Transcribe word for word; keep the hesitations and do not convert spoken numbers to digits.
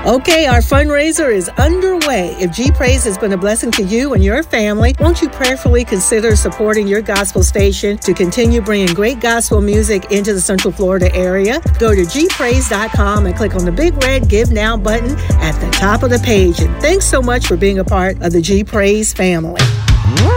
Okay, our fundraiser is underway. If G Praise has been a blessing to you and your family, won't you prayerfully consider supporting your gospel station to continue bringing great gospel music into the Central Florida area? Go to g praise dot com and click on the big red Give Now button at the top of the page. And thanks so much for being a part of the G Praise family.